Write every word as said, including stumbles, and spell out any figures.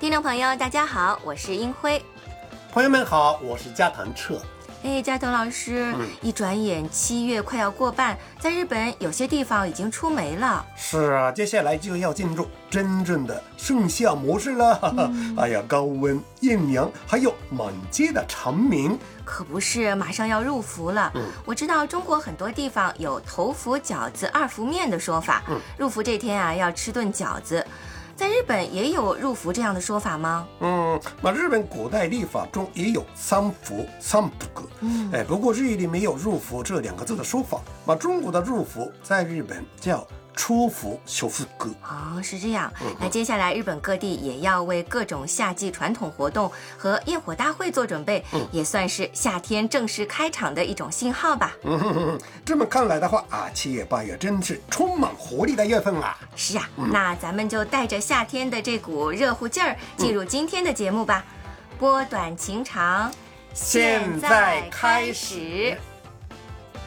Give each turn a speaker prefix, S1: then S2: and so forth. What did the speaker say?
S1: 听众朋友大家好，我是英辉。
S2: 朋友们好，我是加藤彻。
S1: 哎，加藤老师、嗯、一转眼七月快要过半，在日本有些地方已经出梅了。
S2: 是啊，接下来就要进入真正的盛夏模式了、嗯、哎呀，高温艳阳还有满街的蝉鸣，
S1: 可不是马上要入伏了、嗯、我知道中国很多地方有头伏饺子二伏面的说法、嗯、入伏这天啊要吃顿饺子。在日本也有入伏这样的说法吗？
S2: 嗯，那日本古代历法中也有三伏三伏、嗯哎、不过日语里没有入伏这两个字的说法。那中国的入伏在日本叫出伏修复歌。
S1: 哦，是这样、嗯、那接下来日本各地也要为各种夏季传统活动和焰火大会做准备、嗯、也算是夏天正式开场的一种信号吧。
S2: 嗯哼哼，这么看来的话啊，七月八月真是充满活力的月份啊。
S1: 是啊、嗯、那咱们就带着夏天的这股热乎劲儿进入今天的节目吧、嗯、拨短情长，
S2: 现在开始。